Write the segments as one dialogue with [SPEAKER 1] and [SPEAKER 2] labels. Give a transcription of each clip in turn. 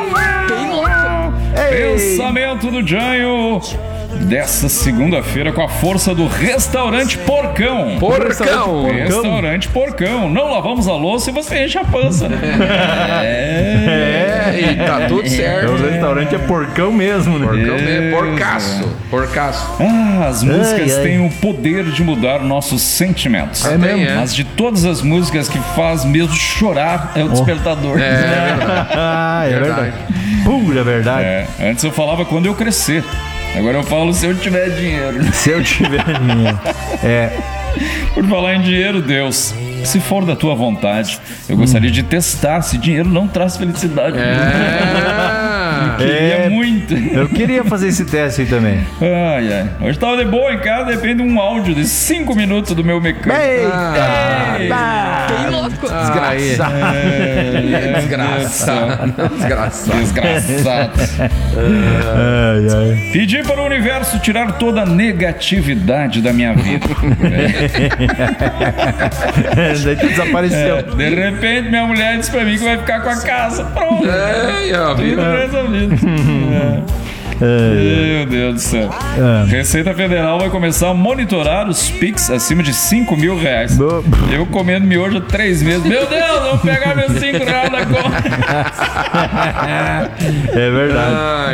[SPEAKER 1] Pensamento do Janho dessa segunda-feira com a força do Restaurante Porcão. Restaurante Porcão. Não lavamos a louça e você enche a pança.
[SPEAKER 2] E tá tudo certo.
[SPEAKER 3] O restaurante é porcão mesmo, né?
[SPEAKER 2] Porcão mesmo. Porcaço.
[SPEAKER 1] As músicas têm o poder de mudar nossos sentimentos.
[SPEAKER 3] É mesmo?
[SPEAKER 1] Mas de todas as músicas que faz mesmo chorar é o Despertador.
[SPEAKER 2] É verdade.
[SPEAKER 3] É verdade. Pura verdade.
[SPEAKER 1] Antes eu falava quando eu crescer. Agora eu falo se eu tiver dinheiro.
[SPEAKER 3] Se eu tiver dinheiro.
[SPEAKER 1] Por falar em dinheiro, Deus, se for da tua vontade, eu gostaria de testar se dinheiro não traz felicidade. Eu queria muito.
[SPEAKER 3] Eu queria fazer esse teste aí também.
[SPEAKER 1] Hoje tava de boa em casa, depende de um áudio de 5 minutos do meu mecânico.
[SPEAKER 4] Bem louco.
[SPEAKER 1] Desgraçado. Pedi para o universo tirar toda a negatividade da minha vida.
[SPEAKER 3] Daí tu desapareceu.
[SPEAKER 1] De repente minha mulher disse pra mim que vai ficar com a casa. Pronto. Tudo resolvido. Meu Deus do céu. Receita Federal vai começar a monitorar os Pix acima de R$5.000. Eu comendo miojo há 3 meses. Meu Deus, vamos pegar meus R$5 da conta.
[SPEAKER 3] É verdade.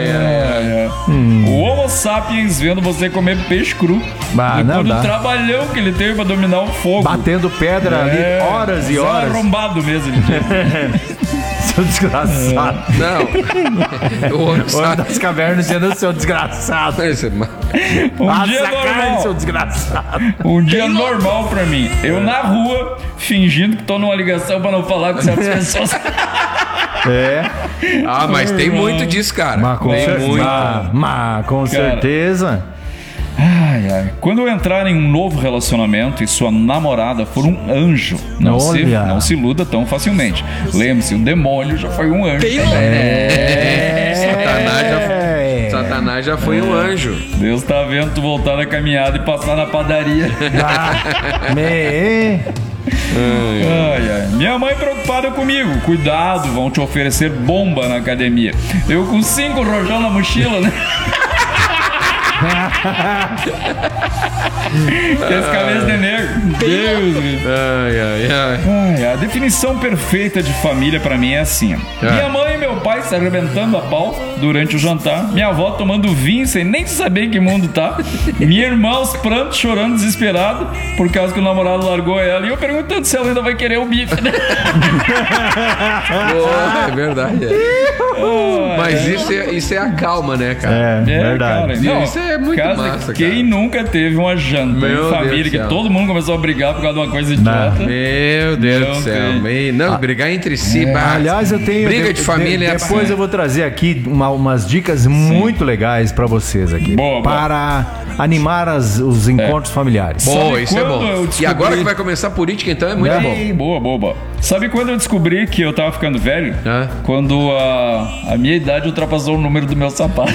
[SPEAKER 1] O Homo sapiens vendo você comer peixe cru.
[SPEAKER 3] Não dá.
[SPEAKER 1] O trabalhão que ele teve pra dominar o fogo.
[SPEAKER 3] Batendo pedra ali horas e horas.
[SPEAKER 1] Arrombado mesmo.
[SPEAKER 3] Seu desgraçado.
[SPEAKER 2] Não.
[SPEAKER 3] O homem das cavernas dizendo seu desgraçado.
[SPEAKER 1] Um dia normal.
[SPEAKER 3] Seu desgraçado.
[SPEAKER 1] Um dia normal pra mim. Eu na rua, fingindo que tô numa ligação pra não falar com certas pessoas.
[SPEAKER 2] Mas tem muito disso, cara.
[SPEAKER 3] Mas com certeza.
[SPEAKER 1] Quando eu entrar em um novo relacionamento e sua namorada for um anjo, não se iluda tão facilmente. Lembre-se, o demônio já foi um anjo.
[SPEAKER 2] Satanás já foi um anjo.
[SPEAKER 1] Deus tá vendo tu voltar da caminhada e passar na padaria. Minha mãe preocupada comigo. Cuidado, vão te oferecer bomba na academia. Eu com 5 rojão na mochila, né? Esse cabeça de negro. Deus. A definição perfeita de família pra mim é assim. Minha mãe e meu pai se arrebentando a pau durante o jantar. Minha avó tomando vinho sem nem saber em que mundo tá. Minha irmã aos prantos, chorando desesperado por causa que o namorado largou ela. E eu perguntando se ela ainda vai querer o bife.
[SPEAKER 2] É verdade. Mas isso é a calma, né, cara?
[SPEAKER 3] Verdade.
[SPEAKER 1] Cara,
[SPEAKER 2] isso é muito massa,
[SPEAKER 1] quem nunca teve uma janta em família que todo mundo começou a brigar por causa de uma coisa idiota?
[SPEAKER 2] Meu Deus do céu. Não, brigar entre si.
[SPEAKER 3] Aliás, eu tenho...
[SPEAKER 2] Briga de família.
[SPEAKER 3] Depois eu vou trazer aqui umas dicas muito legais pra vocês aqui. Para animar os encontros familiares.
[SPEAKER 2] Isso é bom. E agora que vai começar a política, então é muito bom.
[SPEAKER 1] Boa. Sabe quando eu descobri que eu tava ficando velho? Quando a minha idade ultrapassou o número do meu sapato.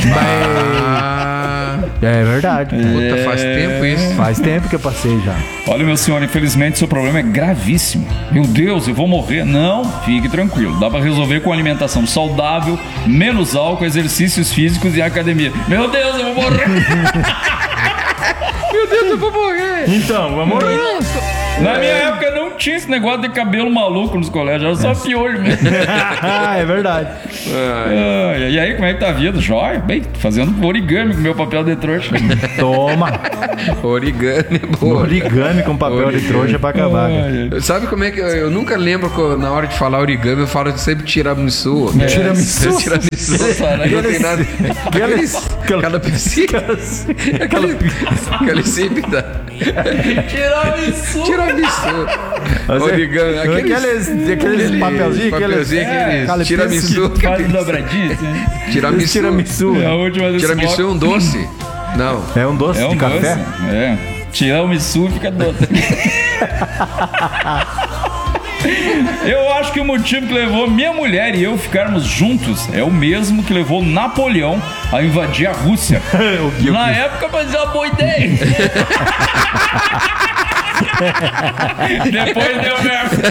[SPEAKER 3] É verdade.
[SPEAKER 2] Puta, faz tempo isso.
[SPEAKER 3] Faz tempo que eu passei já.
[SPEAKER 1] Olha, meu senhor, infelizmente seu problema é gravíssimo. Meu Deus, eu vou morrer. Não, fique tranquilo. Dá pra resolver com alimentação saudável, menos álcool, exercícios físicos e academia. Meu Deus, eu vou morrer.
[SPEAKER 2] Meu Deus, eu vou morrer.
[SPEAKER 3] Então, vamos morrer.
[SPEAKER 1] Na minha época não tinha esse negócio de cabelo maluco nos colégios, era só piolho mesmo.
[SPEAKER 3] É verdade.
[SPEAKER 1] E aí, como é que tá a vida? Jóia? Bem, fazendo origami com meu papel de trouxa.
[SPEAKER 3] Toma.
[SPEAKER 2] Origami, boa.
[SPEAKER 3] Origami com papel de trouxa pra acabar.
[SPEAKER 2] Sabe como é que... Eu nunca lembro na hora de falar origami, eu falo sempre tiramisu.
[SPEAKER 3] Tiramisu?
[SPEAKER 2] Tiramisu. Não tem nada. Aquela piscina. Aquela cípida. Tiramisu. Origami.
[SPEAKER 3] Aqueles papelzinhos.
[SPEAKER 2] Tiramisu.
[SPEAKER 1] Faz dobradinha, assim.
[SPEAKER 2] Tiramisu.
[SPEAKER 1] É a última desse
[SPEAKER 2] Tiramisu é um doce. Não.
[SPEAKER 3] É um doce de café?
[SPEAKER 1] Tiramisu fica doce. Eu acho que o motivo que levou minha mulher e eu ficarmos juntos é o mesmo que levou Napoleão a invadir a Rússia. Na época, mas é uma boa ideia. Depois deu mesmo.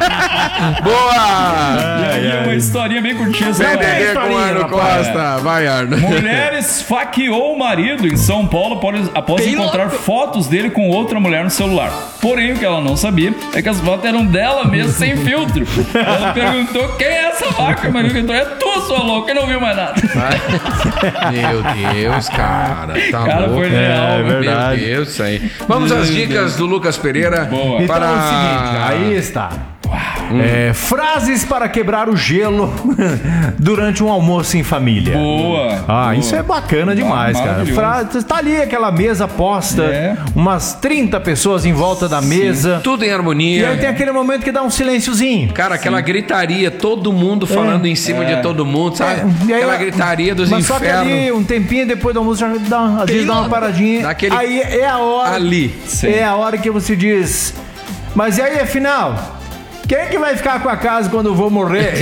[SPEAKER 2] Boa!
[SPEAKER 1] E aí, uma historinha bem curtinha.
[SPEAKER 2] PDD com Arno Costa. Vai, Arno.
[SPEAKER 1] Mulher esfaqueou o marido em São Paulo após encontrar fotos dele com outra mulher no celular. Porém, o que ela não sabia é que as fotos eram dela mesmo, sem filtro. Ela perguntou: quem é essa vaca? Mas ele é tu, sua louca, e não viu mais nada.
[SPEAKER 2] Meu Deus, cara. Tá
[SPEAKER 1] Cara,
[SPEAKER 2] louco.
[SPEAKER 1] foi real,
[SPEAKER 3] É verdade.
[SPEAKER 2] Meu Deus, isso aí. Vamos às dicas do Lucas Pereira.
[SPEAKER 1] Boa.
[SPEAKER 3] Então
[SPEAKER 2] Para...
[SPEAKER 3] é o seguinte, aí está. Frases para quebrar o gelo durante um almoço em família.
[SPEAKER 1] Boa.
[SPEAKER 3] Boa. Isso é bacana demais, cara. Tá ali aquela mesa posta, umas 30 pessoas em volta da mesa.
[SPEAKER 2] Tudo em harmonia.
[SPEAKER 3] E aí tem aquele momento que dá um silênciozinho.
[SPEAKER 2] Cara, aquela gritaria, todo mundo falando em cima de todo mundo, sabe?
[SPEAKER 3] E aí,
[SPEAKER 2] aquela gritaria dos
[SPEAKER 3] mas
[SPEAKER 2] infernos.
[SPEAKER 3] Só que ali, um tempinho depois do almoço, já às vezes dá uma paradinha.
[SPEAKER 2] Daquele...
[SPEAKER 3] Aí é a hora.
[SPEAKER 2] Ali.
[SPEAKER 3] É a hora que você diz: mas e aí, afinal? Quem é que vai ficar com a casa quando eu vou morrer?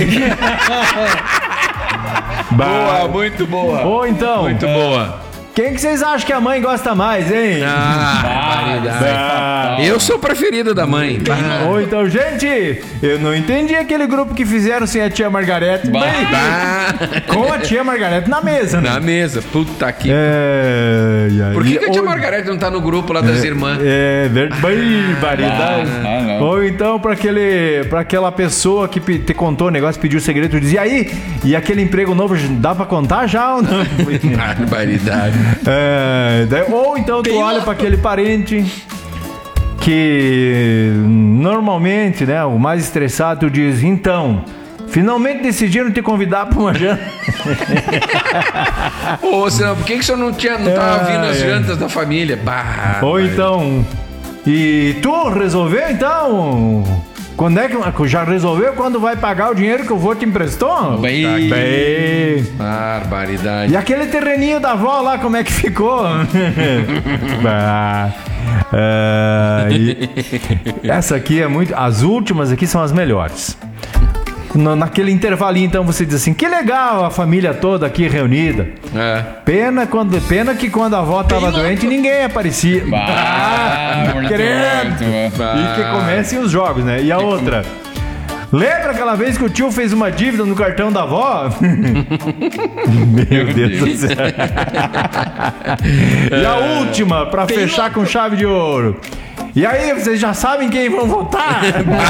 [SPEAKER 2] Boa, muito boa.
[SPEAKER 3] Ou então,
[SPEAKER 2] Muito boa.
[SPEAKER 3] quem que vocês acham que a mãe gosta mais, hein?
[SPEAKER 2] Eu sou o preferido da mãe.
[SPEAKER 3] Ou então, gente, eu não entendi aquele grupo que fizeram sem a tia Margarete. Com a tia Margarete na mesa, né?
[SPEAKER 2] Na mesa. Puta que...
[SPEAKER 3] Por
[SPEAKER 2] que a tia Margarete não tá no grupo lá das irmãs?
[SPEAKER 3] Barbaridade. Ou então pra aquela pessoa que te contou o negócio, pediu o segredo, tu dizia: aí, e aquele emprego novo, dá pra contar já ou não?
[SPEAKER 2] Barbaridade.
[SPEAKER 3] Ou então tu olha pra aquele parente que normalmente, né, o mais estressado, tu diz: então, finalmente decidiram te convidar pra uma janta.
[SPEAKER 2] Ô, senão, por que o senhor não tava vindo as jantas da família?
[SPEAKER 3] Ou então, e tu resolveu então? Quando é que já resolveu quando vai pagar o dinheiro que o vô te emprestou?
[SPEAKER 1] Bem.
[SPEAKER 2] Barbaridade.
[SPEAKER 3] E aquele terreninho da avó lá, como é que ficou? Essa aqui é muito... As últimas aqui são as melhores. Naquele intervalinho, então, você diz assim: que legal a família toda aqui reunida. Pena que quando a avó tava doente, ninguém aparecia. Credo. E que comecem os jogos, né? E a outra: lembra aquela vez que o tio fez uma dívida no cartão da avó? Meu Deus do céu. E a última, pra fechar com chave de ouro: e aí, vocês já sabem quem vão votar?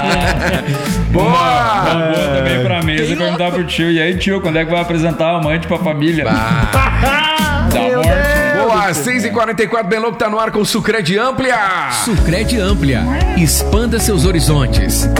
[SPEAKER 1] Boa também pra mesa e perguntar pro tio: e aí, tio, quando é que vai apresentar a amante pra família? Da morte.
[SPEAKER 2] Boa, 6h44, bem louco, tá no ar com Sucred Amplia.
[SPEAKER 4] Sucred Amplia, expanda seus horizontes.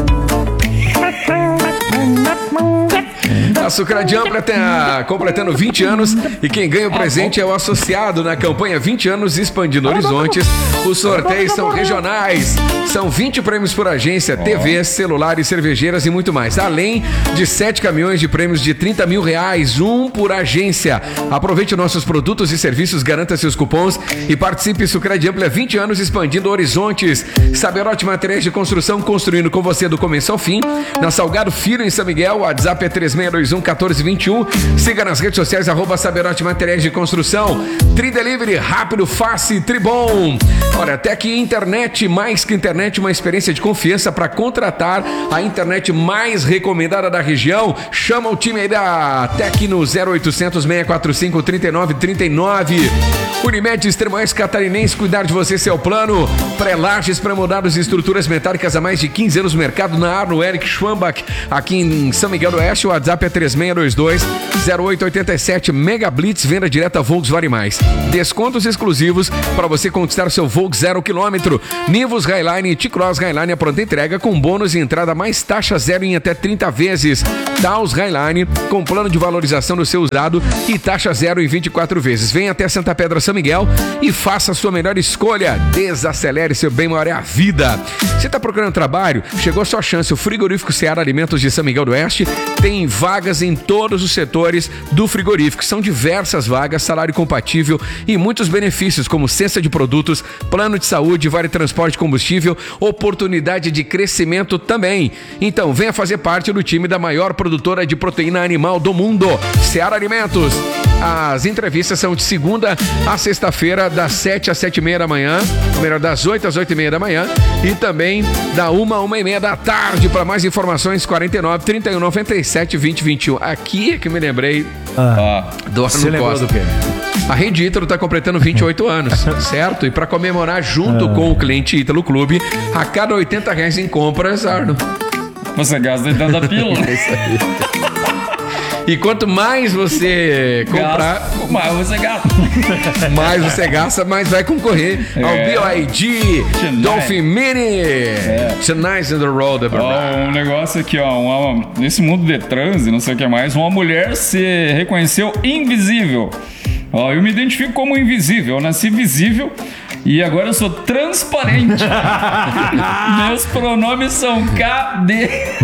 [SPEAKER 2] A Sucred Amplia tá completando 20 anos e quem ganha o presente é o associado na campanha 20 anos expandindo horizontes. Os sorteios são regionais. São 20 prêmios por agência, TVs, celulares, cervejeiras e muito mais. Além de 7 caminhões de prêmios de R$30 mil, um por agência. Aproveite nossos produtos e serviços, garanta seus cupons e participe. Sucred Amplia, 20 anos expandindo horizontes. Saberote Materiais de Construção, construindo com você do começo ao fim. Na Salgado Filho, em São Miguel, o WhatsApp é 3621-1421. Siga nas redes sociais, @Saberote Materiais de Construção. Tri Delivery, rápido, fácil, tribom. Olha, Tec Internet, mais que internet, uma experiência de confiança para contratar a internet mais recomendada da região. Chama o time aí da Tec no 0800 645 3939. Unimed Extremais Catarinense, cuidar de você, seu plano. Pré-lajes, pré-moldados e estruturas metálicas há mais de 15 anos no mercado, na Arno Eric Schwambach, aqui em São Miguel do Oeste. O WhatsApp é 3622-0887. Mega Blitz, venda direta Volkswagen Mais. Descontos exclusivos para você conquistar o seu Volkswagen 0 km. Nivus Highline e T-Cross Highline, a pronta entrega com bônus e entrada mais taxa zero em até 30 vezes. Taos Highline com plano de valorização do seu usado e taxa zero em 24 vezes. Venha até Santa Pedra, São Miguel e faça a sua melhor escolha. Desacelere, seu bem maior é a vida. Você está procurando trabalho? Chegou a sua chance. O Frigorífico Seara Alimentos de São Miguel do Oeste tem vagas em todos os setores do frigorífico. São diversas vagas, salário compatível e muitos benefícios como cesta de produtos, plano de saúde, vale transporte, combustível, oportunidade de crescimento também. Então venha fazer parte do time da maior produtora de proteína animal do mundo, Seara Alimentos. As entrevistas são de segunda a sexta-feira, das 7 às 7h30 da manhã, ou melhor, das 8 às 8h30 da manhã, e também da 1 à 1h30 da tarde. Para mais informações, 49 31 97 20 21. Aqui é que me lembrei do Arno Costa. Do quê? A Rede Ítalo está completando 28 anos, certo? E para comemorar junto com o cliente Ítalo Clube, a cada R$80 em compras, Arno,
[SPEAKER 1] você gasta dentro da pílula.
[SPEAKER 2] É isso aí. E quanto mais você comprar,
[SPEAKER 1] mais você gasta.
[SPEAKER 2] Mais você gasta, mais vai concorrer ao BYD Dolphin Mini. Tonight's in the road.
[SPEAKER 1] Um negócio aqui, nesse mundo de transe, não sei o que mais, uma mulher se reconheceu invisível. Eu me identifico como invisível, eu nasci visível e agora eu sou transparente. Meus pronomes são KD.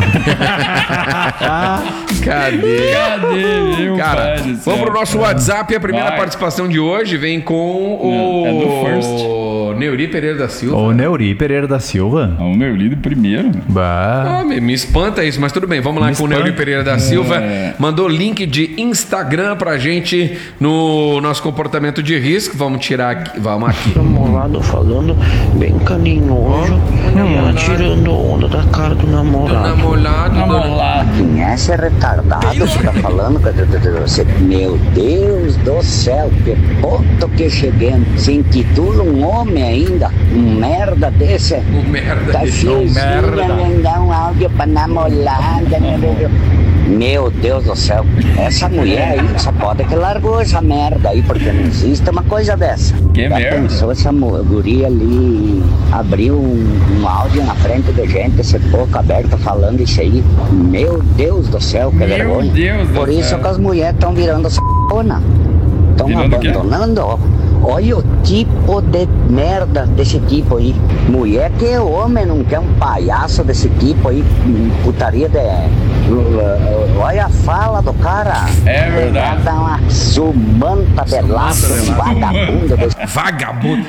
[SPEAKER 1] Cadê, meu
[SPEAKER 2] cara, pai do céu? Vamos pro nosso WhatsApp. A primeira participação de hoje vem com o Neuri Pereira da Silva.
[SPEAKER 3] O Neuri Pereira da Silva.
[SPEAKER 1] O Neuri do primeiro.
[SPEAKER 2] Me espanta isso, mas tudo bem. Vamos lá com o Neuri Pereira da Silva. Mandou link de Instagram pra gente no nosso comportamento de risco. Vamos tirar aqui. Vamos aqui.
[SPEAKER 5] Namorado falando bem carinhoso e ela tirando onda da cara do namorado.
[SPEAKER 6] Quem é esse retardado que tá falando com você? Meu Deus do céu, que ponto que cheguemos. Se intitula um homem ainda, um merda desse. Tá fiozinha, me dá um áudio pra namorada. Meu Deus do céu, essa mulher aí só pode que largou essa merda aí, porque não existe uma coisa dessa.
[SPEAKER 1] Que merda?
[SPEAKER 6] Pensou essa guria ali, abriu um áudio na frente da gente, esse boca aberta falando isso aí. Meu Deus do céu, que vergonha. Por isso que as mulheres estão virando s***ona. Estão abandonando, ó. Olha o tipo de merda desse tipo aí. Mulher que é homem, não quer um palhaço desse tipo aí. Putaria de... Olha a fala do cara.
[SPEAKER 1] É verdade.
[SPEAKER 6] Dá uma sumanta belada, vagabundo.
[SPEAKER 2] Vagabundo.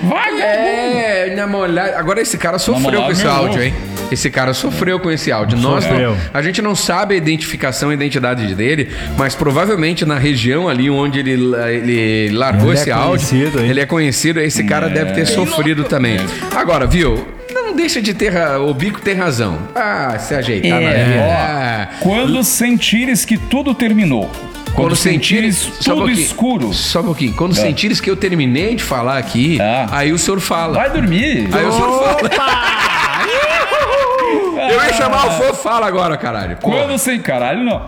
[SPEAKER 2] Agora esse cara sofreu com esse áudio, hein? Esse cara sofreu com esse áudio. A gente não sabe a identificação, a identidade dele, mas provavelmente na região ali onde ele largou esse áudio, ele é conhecido, esse cara deve ter sofrido também. Agora, viu? Não deixa de ter... O Bico tem razão. Se ajeitar na vida.
[SPEAKER 1] Quando sentires que tudo terminou. Quando sentires tudo escuro.
[SPEAKER 2] Só um pouquinho. Quando sentires que eu terminei de falar aqui, aí o senhor fala.
[SPEAKER 1] Vai dormir.
[SPEAKER 2] Aí o senhor fala. Eu ia chamar o Fofo Fala agora, caralho.
[SPEAKER 1] Quando sem... Caralho, não.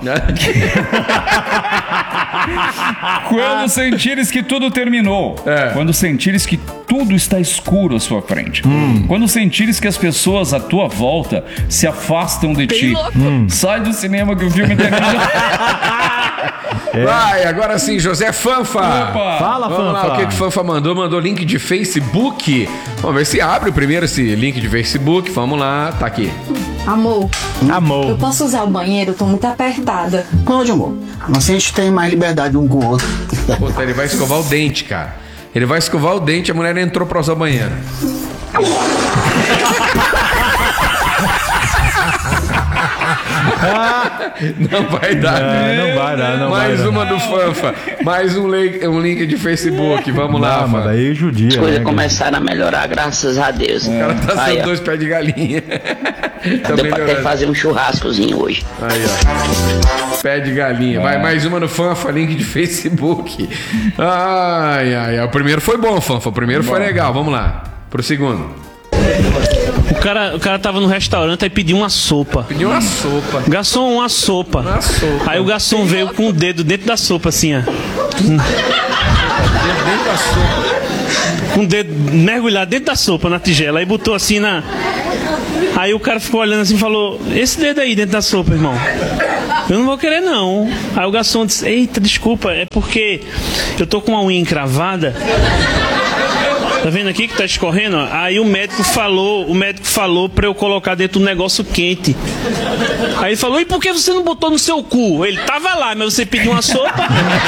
[SPEAKER 1] Quando sentires que tudo terminou. Quando sentires que tudo está escuro à sua frente. Quando sentires que as pessoas à tua volta se afastam de ti. Sai do cinema que o filme termina.
[SPEAKER 2] Vai, agora sim, José Fanfa.
[SPEAKER 3] Fala,
[SPEAKER 2] Vamos
[SPEAKER 3] Fanfa.
[SPEAKER 2] lá, o que Fanfa mandou? Mandou link de Facebook. Vamos ver se abre primeiro esse link de Facebook. Vamos lá, tá aqui.
[SPEAKER 7] Amor, eu posso usar o banheiro? Eu tô muito apertada.
[SPEAKER 8] Pode, amor. Assim a gente tem mais liberdade um com o outro.
[SPEAKER 2] Puta, ele vai escovar o dente, cara. Ele vai escovar o dente, a mulher entrou pra usar o banheiro. Não vai dar.
[SPEAKER 3] Não vai dar.
[SPEAKER 2] Mais uma do Fanfa. Mais um link de Facebook. Vamos lá,
[SPEAKER 3] mas daí judia.
[SPEAKER 5] As coisas começaram a melhorar, graças a Deus.
[SPEAKER 2] O cara tá sendo 2 pés de galinha.
[SPEAKER 5] Deu pra até fazer um churrascozinho hoje.
[SPEAKER 2] Aí, ó. Pé de galinha. Vai, mais uma no Fanfa, link de Facebook. Ai. O primeiro foi bom, Fanfa. O primeiro foi legal. Vamos lá. Pro segundo.
[SPEAKER 9] O cara tava no restaurante e pediu uma sopa.
[SPEAKER 2] Pediu uma sopa.
[SPEAKER 9] Garçom, uma sopa. Aí o garçom veio com o dedo dentro da sopa, assim, ó.
[SPEAKER 2] Dentro da sopa.
[SPEAKER 9] Com o dedo mergulhado dentro da sopa, na tigela. Aí botou assim na... Aí o cara ficou olhando assim e falou: esse dedo aí dentro da sopa, irmão, eu não vou querer não. Aí o garçom disse: eita, desculpa, é porque eu tô com uma unha encravada. Tá vendo aqui que tá escorrendo? Aí o médico falou pra eu colocar dentro do negócio quente. Aí ele falou: e por que você não botou no seu cu? Ele tava lá, mas você pediu uma sopa.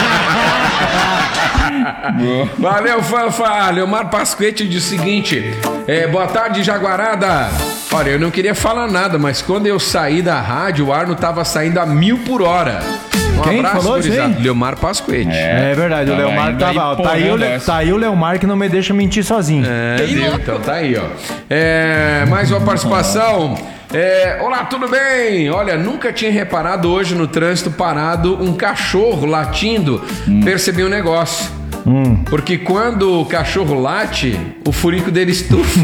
[SPEAKER 2] Valeu, Fanfa. Leomar Pasquete diz o seguinte: boa tarde, Jaguarada. Olha, eu não queria falar nada, mas quando eu saí da rádio, o Arno tava saindo a 1000 por hora.
[SPEAKER 3] Quem
[SPEAKER 2] abraço,
[SPEAKER 3] falou isso aí?
[SPEAKER 2] Leomar Pasquete.
[SPEAKER 3] É verdade, o
[SPEAKER 1] Tava
[SPEAKER 3] Leomar
[SPEAKER 1] indo
[SPEAKER 3] tava.
[SPEAKER 1] aí,
[SPEAKER 3] Tá aí o Leomar que não me deixa mentir sozinho.
[SPEAKER 2] Viu? Então tá aí, ó. Mais uma participação. Olá, tudo bem? Olha, nunca tinha reparado hoje no trânsito parado um cachorro latindo. Percebi um negócio. Porque quando o cachorro late, o furico dele estufa.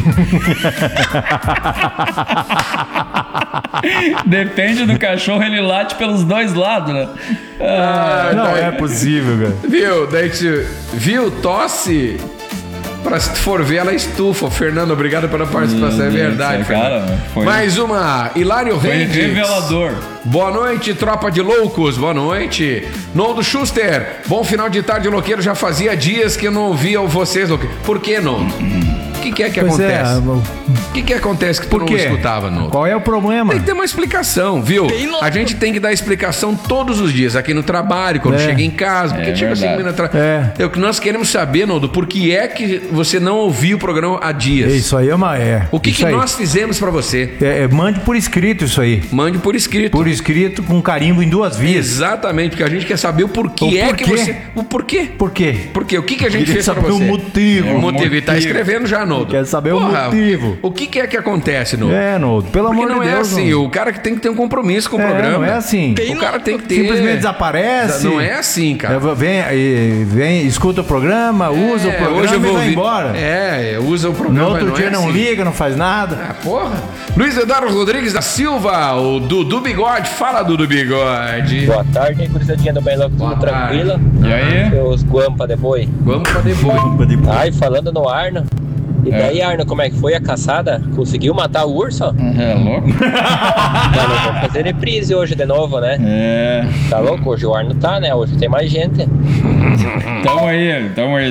[SPEAKER 1] Depende do cachorro, ele late pelos dois lados, né?
[SPEAKER 3] Não é possível, cara.
[SPEAKER 2] Viu? Daí viu? Tosse. Pra se tu for ver, ela estufa. Fernando, obrigado pela participação. É verdade,
[SPEAKER 1] cara.
[SPEAKER 2] Mais uma. Hilário Reis.
[SPEAKER 1] Revelador.
[SPEAKER 2] Boa noite, tropa de loucos. Boa noite. Noldo Schuster. Bom final de tarde, Loqueiro. Já fazia dias que eu não ouvia vocês, Loqueiro. Por que, Noldo? O que é que acontece? O que acontece que tu não escutava, Noldo?
[SPEAKER 3] Qual é o problema?
[SPEAKER 2] Tem que ter uma explicação, viu? A gente tem que dar explicação todos os dias, aqui no trabalho, quando chega em casa, porque chega 5 minutos atrás. É o que nós queremos saber, Noldo, por que é que você não ouviu o programa há dias?
[SPEAKER 3] Isso aí é uma...
[SPEAKER 2] O que nós fizemos pra você?
[SPEAKER 3] Mande por escrito isso aí.
[SPEAKER 2] Mande por escrito.
[SPEAKER 3] Por escrito, com carimbo em 2 vias.
[SPEAKER 2] Exatamente, porque a gente quer saber o porquê é que você... O porquê?
[SPEAKER 3] Por quê?
[SPEAKER 2] Porque o que a gente fez pra você?
[SPEAKER 3] O motivo.
[SPEAKER 2] O motivo. E tá escrevendo já, Noldo.
[SPEAKER 3] Quer saber o motivo.
[SPEAKER 2] O que é que acontece, Noldo?
[SPEAKER 3] Noldo, pelo amor de Deus.
[SPEAKER 2] Porque não é assim, o cara que tem que ter um compromisso com o programa.
[SPEAKER 3] Não é assim.
[SPEAKER 2] O cara tem que ter...
[SPEAKER 3] Simplesmente desaparece.
[SPEAKER 2] Não é assim, cara.
[SPEAKER 3] Vem, escuta o programa, usa o programa
[SPEAKER 2] hoje eu vou
[SPEAKER 3] e vai embora.
[SPEAKER 2] Usa o programa.
[SPEAKER 3] No outro dia não liga, não faz nada.
[SPEAKER 2] Porra. Luiz Eduardo Rodrigues da Silva, o Dudu Bigode. Fala, Dudu Bigode.
[SPEAKER 10] Boa tarde, cruzadinha do Belo, tudo tranquila?
[SPEAKER 1] E aí?
[SPEAKER 10] Seus guampa de boi.
[SPEAKER 2] Guampa de boi.
[SPEAKER 10] Ai, falando no Arno. E daí, Arno, como é que foi a caçada? Conseguiu matar o urso?
[SPEAKER 1] É louco?
[SPEAKER 10] Mano, vamos fazer reprise hoje de novo, né? Tá louco? Hoje o Arno tá, né? Hoje tem mais gente.
[SPEAKER 1] Tamo aí.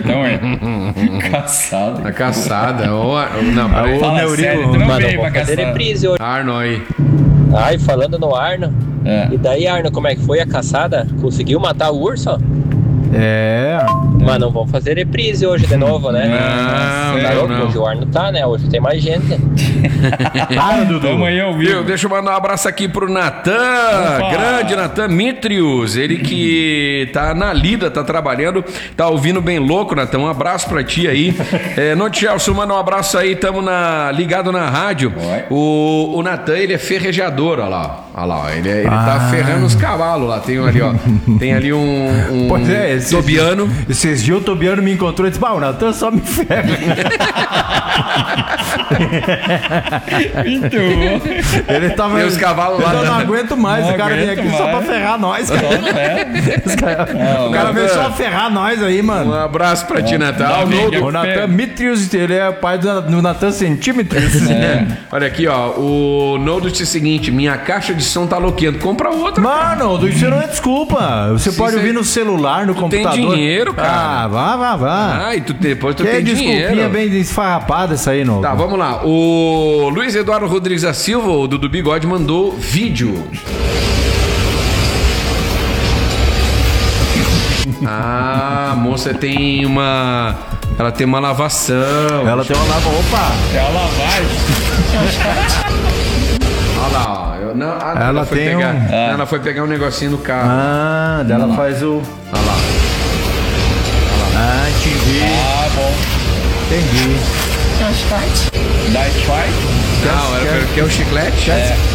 [SPEAKER 1] Caçada.
[SPEAKER 2] A caçada. Não,
[SPEAKER 1] peraí. Fala sério, tu não veio pra
[SPEAKER 10] fazer reprise hoje.
[SPEAKER 2] Arno aí.
[SPEAKER 10] Ai, falando no Arno. E daí, Arno, como é que foi a caçada? Conseguiu matar o urso? Mano, vamos fazer reprise hoje de novo, né?
[SPEAKER 2] Não.
[SPEAKER 10] Hoje o Arno tá, né? Hoje tem mais gente.
[SPEAKER 2] Dudu. Amanhã eu vi. Deixa eu mandar um abraço aqui pro Natan. Grande Natan Mitrius. Ele que tá na lida, tá trabalhando, tá ouvindo bem louco, Natan. Um abraço pra ti aí. Notielson, manda um abraço aí. Tamo ligado na rádio. O Natan, ele é ferrejador, olha lá. Ele tá ferrando os cavalos lá. Tem ali, ó. Tem ali um
[SPEAKER 3] pois é,
[SPEAKER 2] Tobiano.
[SPEAKER 3] Esses dias o Tobiano me encontrou e disse: o Natan só me ferra.
[SPEAKER 1] Muito bom.
[SPEAKER 3] Ele tava.
[SPEAKER 2] E os cavalos lá.
[SPEAKER 3] Eu não aguento mais. O cara vem aqui só pra ferrar nós, cara. O cara veio só ferrar nós aí, mano.
[SPEAKER 2] Um abraço pra ti, Natan.
[SPEAKER 3] O Natan Mitrius, ele é pai do Natan Centímetros.
[SPEAKER 2] Olha aqui, ó. O Noldo disse o seguinte: minha caixa de som tá loqueando. Compra outra.
[SPEAKER 3] Mano, isso não é desculpa. Você pode ouvir no celular, no computador.
[SPEAKER 2] Tem dinheiro, cara.
[SPEAKER 3] Vá.
[SPEAKER 2] E depois tu tem dinheiro.
[SPEAKER 3] Desculpinha bem esfarrapada essa aí, Noldo.
[SPEAKER 2] Tá, vamos lá. O Luiz Eduardo Rodrigues da Silva, o Dudu Bigode, mandou vídeo. A moça tem uma... Ela tem uma lavação.
[SPEAKER 3] Ela tem uma lavação. Opa!
[SPEAKER 1] É a lavagem.
[SPEAKER 2] Olha lá, ó.
[SPEAKER 3] Ela foi
[SPEAKER 2] pegar, ela foi pegar um negocinho no carro.
[SPEAKER 3] Dela faz o...
[SPEAKER 2] Olha lá.
[SPEAKER 3] Entendi.
[SPEAKER 1] Bom.
[SPEAKER 3] Entendi.
[SPEAKER 1] Night Fight?
[SPEAKER 2] Não, era porque é o chiclete?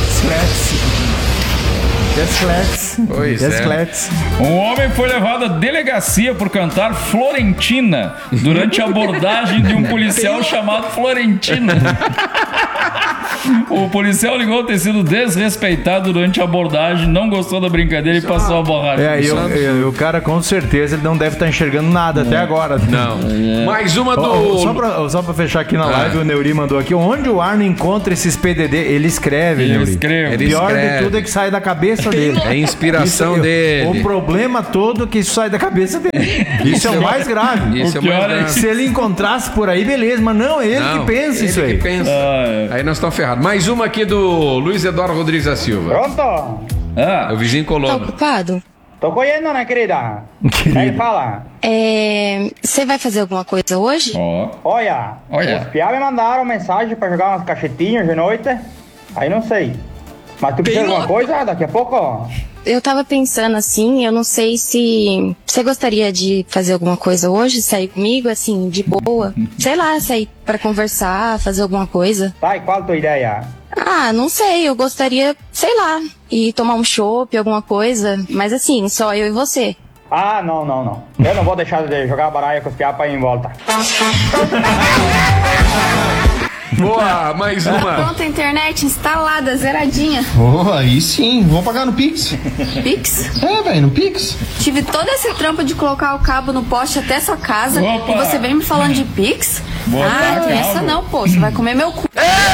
[SPEAKER 3] Chicletes.
[SPEAKER 1] Um homem foi levado à delegacia por cantar Florentina durante a abordagem de um policial chamado Florentina. O policial ligou ter sido desrespeitado durante a abordagem, não gostou da brincadeira e passou a borracha.
[SPEAKER 3] O cara com certeza ele não deve estar enxergando nada até agora.
[SPEAKER 2] Não. Mais uma do...
[SPEAKER 3] Só pra fechar aqui na live, o Neuri mandou aqui: onde o Arno encontra esses PDD? Ele escreve, Neuri. Pior de tudo é que sai da cabeça dele.
[SPEAKER 2] É a inspiração dele.
[SPEAKER 3] O problema todo é que isso sai da cabeça dele. Isso é o mais grave.
[SPEAKER 2] Isso é o mais grave.
[SPEAKER 3] Se ele encontrasse por aí, beleza, mas não, ele que pensa isso aí.
[SPEAKER 2] Aí nós estamos ferrados. Mais uma aqui do Luiz Eduardo Rodrigues da Silva.
[SPEAKER 11] Pronto?
[SPEAKER 2] O vizinho colou.
[SPEAKER 7] Tá ocupado?
[SPEAKER 11] Tô correndo, né, querida? Aí fala.
[SPEAKER 7] Você vai fazer alguma coisa hoje?
[SPEAKER 11] Olha. Os piá me mandaram mensagem pra jogar umas cachetinhas de noite. Aí não sei. Mas tu precisa de alguma coisa? Daqui a pouco,
[SPEAKER 7] eu tava pensando assim, eu não sei se você gostaria de fazer alguma coisa hoje, sair comigo, assim, de boa. Sei lá, sair pra conversar, fazer alguma coisa.
[SPEAKER 11] Tá, e qual a tua ideia?
[SPEAKER 7] Ah, não sei, eu gostaria, sei lá, ir tomar um chopp, alguma coisa. Mas assim, só eu e você.
[SPEAKER 11] Ah, não. Eu não vou deixar de jogar baralho com os piá pra ir em volta.
[SPEAKER 2] Boa, mais uma.
[SPEAKER 12] Pronto, a internet instalada, zeradinha.
[SPEAKER 8] Oh, aí sim, vamos pagar no Pix.
[SPEAKER 12] Pix?
[SPEAKER 8] É, velho, no Pix.
[SPEAKER 12] Tive todo esse trampo de colocar o cabo no poste até sua casa.
[SPEAKER 1] Opa.
[SPEAKER 12] E você vem me falando de Pix?
[SPEAKER 1] Botar
[SPEAKER 12] Essa
[SPEAKER 1] cabo.
[SPEAKER 12] não, pô, você vai comer meu cu.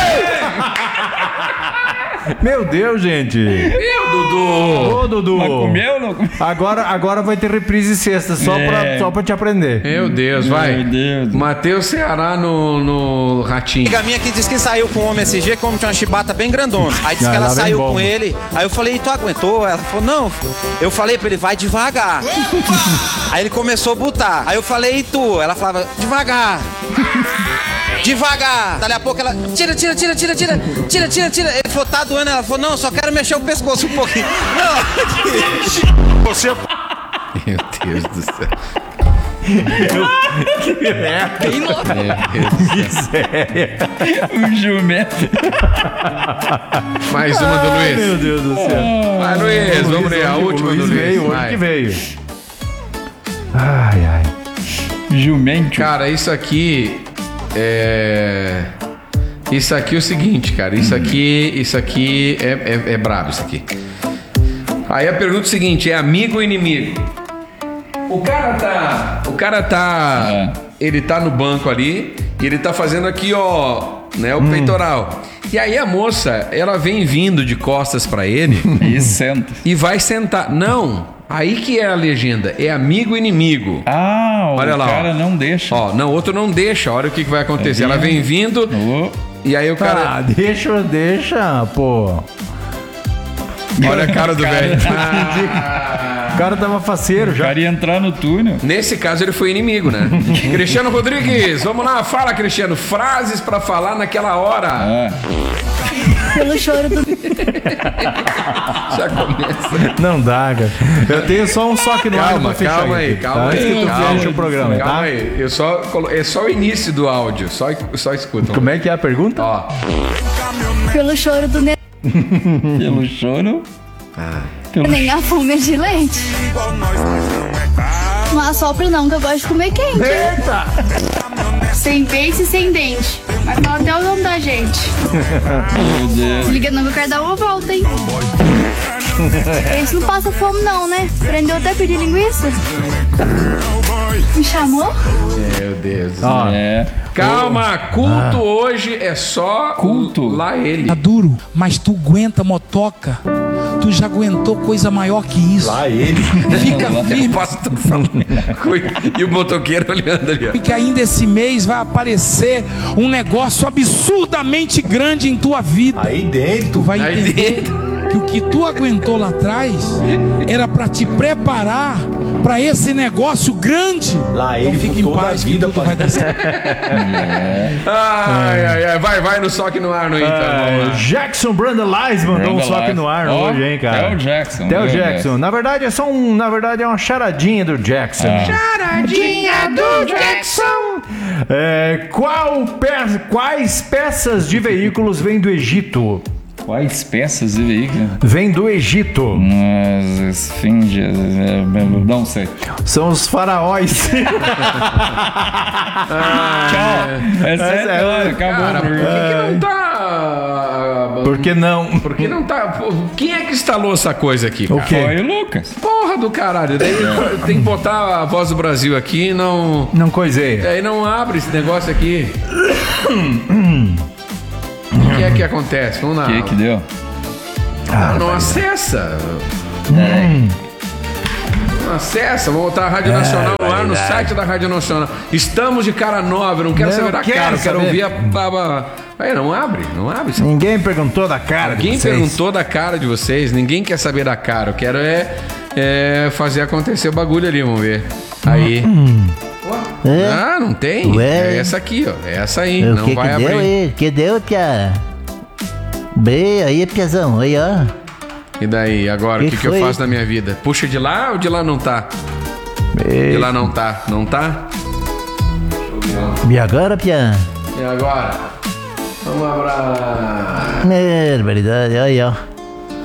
[SPEAKER 3] Meu Deus, gente.
[SPEAKER 2] Meu, Dudu.
[SPEAKER 3] Ô, Dudu.
[SPEAKER 1] Mas comeu ou não?
[SPEAKER 3] Agora vai ter reprise sexta, só pra te aprender.
[SPEAKER 2] Meu Deus, vai.
[SPEAKER 1] Meu Deus.
[SPEAKER 2] Matheus Ceará no Ratinho.
[SPEAKER 13] Amiga minha que disse que saiu com um homem SG, que o homem tinha uma chibata bem grandona. Aí disse que ela
[SPEAKER 3] lá vem
[SPEAKER 13] saiu
[SPEAKER 3] bomba.
[SPEAKER 13] com ele. Aí eu falei, tu aguentou? Ela falou, não. Eu falei pra ele, vai devagar. Aí ele começou a botar. Aí eu falei, e tu? Ela falava, devagar. Devagar. Dali a pouco ela, tira. Ele falou, tá doendo? Ela falou, não, só quero mexer o pescoço um pouquinho. Não. Você...
[SPEAKER 2] Meu Deus do céu.
[SPEAKER 7] Bem louco.
[SPEAKER 1] Um jumento.
[SPEAKER 2] Mais uma do Luiz.
[SPEAKER 3] Meu Deus do céu.
[SPEAKER 2] Vai, Luiz, vamos ler a última do Luiz.
[SPEAKER 3] Veio, hoje
[SPEAKER 2] Vai.
[SPEAKER 3] que veio. Ai.
[SPEAKER 1] Jumento.
[SPEAKER 2] Cara, isso aqui é o seguinte, cara. Isso aqui é brabo, isso aqui. Aí a pergunta é o seguinte, é amigo ou inimigo? O cara tá ele tá no banco ali e ele tá fazendo aqui, ó, né, o peitoral. E aí a moça, ela vem vindo de costas pra ele
[SPEAKER 1] E senta.
[SPEAKER 2] e vai sentar. Não, aí que é a legenda, é amigo ou inimigo.
[SPEAKER 1] Ah,
[SPEAKER 2] Olha
[SPEAKER 1] o
[SPEAKER 2] lá,
[SPEAKER 1] cara
[SPEAKER 2] ó.
[SPEAKER 1] não deixa.
[SPEAKER 2] Ó, não, outro não deixa. Olha o que vai acontecer. Ela vem vindo e aí o cara...
[SPEAKER 3] Ah, deixa, pô.
[SPEAKER 2] Olha a cara do velho.
[SPEAKER 3] O cara tava faceiro já.
[SPEAKER 1] O cara ia entrar no túnel.
[SPEAKER 2] Nesse caso ele foi inimigo, né? Cristiano Rodrigues, vamos lá, fala, Cristiano. Frases pra falar naquela hora.
[SPEAKER 12] Pelo choro do...
[SPEAKER 2] Já começa.
[SPEAKER 3] Não dá, cara. Eu tenho só um soque no ar pra fechar.
[SPEAKER 2] Calma aí.
[SPEAKER 3] Antes que tu feche o programa,
[SPEAKER 2] Calma
[SPEAKER 3] tá?
[SPEAKER 2] aí. É só o início do áudio. Só escuta.
[SPEAKER 3] Como é que é a pergunta?
[SPEAKER 2] Ó.
[SPEAKER 12] Pelo choro do...
[SPEAKER 1] Pelo choro.
[SPEAKER 12] Nem a fome é de leite. Não assopra não, que eu gosto de comer quente.
[SPEAKER 3] Eita!
[SPEAKER 12] Sem beijo e sem dente. Mas fala até o nome da gente.
[SPEAKER 1] Meu Deus.
[SPEAKER 12] Se liga não, que eu quero dar uma volta, hein? Esse não passa fome não, né? Prendeu até pedir linguiça. Me chamou?
[SPEAKER 2] Meu Deus.
[SPEAKER 3] Ó,
[SPEAKER 2] Calma, culto hoje é só
[SPEAKER 1] culto.
[SPEAKER 2] Lá ele.
[SPEAKER 14] Tá duro, mas tu aguenta motoca. Tu já aguentou coisa maior que isso.
[SPEAKER 3] Lá ele.
[SPEAKER 14] Fica firme.
[SPEAKER 2] E o motoqueiro olhando ali, ó.
[SPEAKER 14] Que ainda esse mês vai aparecer um negócio absurdamente grande em tua vida.
[SPEAKER 3] Aí dentro.
[SPEAKER 14] Tu vai
[SPEAKER 2] Aí
[SPEAKER 14] entender que o que tu aguentou lá atrás era pra te preparar pra esse negócio grande.
[SPEAKER 3] Lá
[SPEAKER 14] então
[SPEAKER 3] ele
[SPEAKER 14] fica em paz que tudo vai dar certo.
[SPEAKER 2] Ai. Vai no soque no ar no Inter. Vamos lá.
[SPEAKER 3] Jackson Brandon Lies mandou um soque no ar hoje, hein, cara?
[SPEAKER 1] É o Jackson.
[SPEAKER 3] Até o Jackson. Na verdade é uma charadinha do Jackson.
[SPEAKER 12] Charadinha do Jackson.
[SPEAKER 3] Quais peças de veículos vêm do Egito?
[SPEAKER 1] Quais peças de veículo?
[SPEAKER 3] Vem do Egito.
[SPEAKER 1] As esfinges, não sei.
[SPEAKER 3] São os faraós.
[SPEAKER 1] Tchau. É sério, acabou.
[SPEAKER 2] Por que não tá...
[SPEAKER 3] Por que não?
[SPEAKER 2] Por que não tá... Pô, quem é que instalou essa coisa aqui, cara?
[SPEAKER 3] O quê?
[SPEAKER 1] Foi o Lucas.
[SPEAKER 2] Porra do caralho. Daí tem que botar a voz do Brasil aqui, não...
[SPEAKER 3] Não coisei.
[SPEAKER 2] Daí não abre esse negócio aqui. O que é que acontece? Vamos lá.
[SPEAKER 1] O que deu?
[SPEAKER 2] Não acessa. Não acessa. Vamos botar a Rádio Nacional lá no site da Rádio Nacional. Estamos de cara nova. Eu não quero saber da cara. Eu quero ouvir a... Aí, não abre.
[SPEAKER 3] Ninguém perguntou da cara de vocês.
[SPEAKER 2] Ninguém perguntou da cara de vocês. Ninguém quer saber da cara. Eu quero fazer acontecer o bagulho ali. Vamos ver. Aí. Ah, não tem?
[SPEAKER 15] Ué?
[SPEAKER 2] É essa aqui, ó. É essa aí.
[SPEAKER 15] O
[SPEAKER 2] não vai abrir.
[SPEAKER 15] Deu, que deu, Pia? Bem, aí, Piazão, aí, ó.
[SPEAKER 2] E daí, agora, o que eu faço na minha vida? Puxa de lá ou de lá não tá? De lá não tá. Não tá?
[SPEAKER 15] E agora, Pian?
[SPEAKER 2] E agora? Vamos abraçar.
[SPEAKER 15] Barbaridade, olha, ó.